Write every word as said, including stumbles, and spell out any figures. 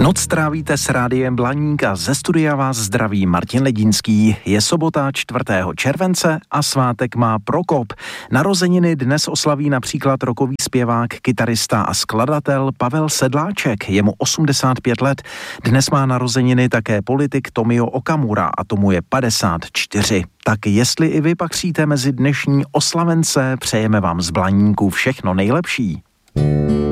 Noc trávíte s Rádiem Blaník a ze studia vás zdraví Martin Ledínský. Je sobota čtvrtého července a svátek má Prokop. Narozeniny dnes oslaví například rockový zpěvák, kytarista a skladatel Pavel Sedláček. Je mu osmdesát pět let. Dnes má narozeniny také politik Tomio Okamura a tomu je padesát čtyři. Tak jestli i vy patříte mezi dnešní oslavence, přejeme vám z Blaníku všechno nejlepší.